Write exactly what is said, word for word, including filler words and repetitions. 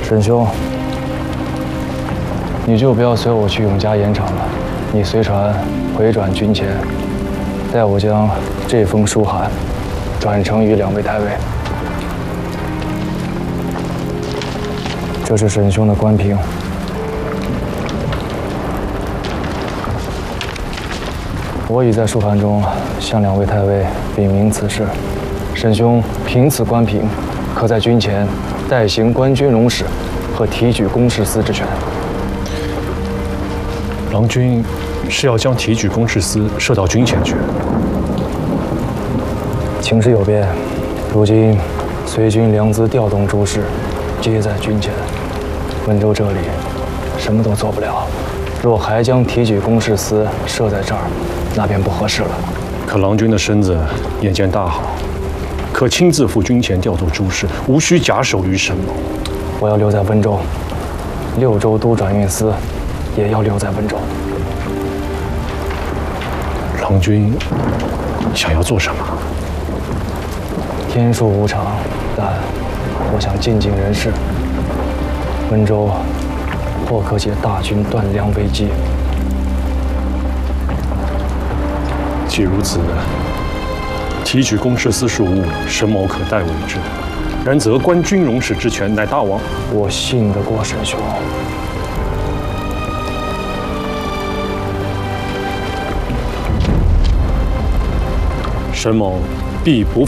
沈兄，你就不要随我去永嘉盐场了，你随船回转军前，待我将这封书函转呈于两位太尉。这是沈兄的官凭。 我已在书函中向两位太尉禀明此事，沈兄凭此官凭，可在军前代行官军容使和提举公事司之权。 郎君是要将提举公事司设到军前去？ 情势有变，如今随军粮资调动诸事皆在军前，温州这里什么都做不了。若还将提举公事司设在这儿， 那便不合适了。 可郎君的身子眼见大好，可亲自赴军前调度诸事，无需假手于沈某。 我要留在温州，六州都转运司也要留在温州。 郎君想要做什么？ 天数无常，但我想尽尽人事。温州或可解大军断粮危机。 既如此，提举公事司事务，沈某可代为之。然则观军容使之权乃大王， 我信得过沈兄。 沈某必不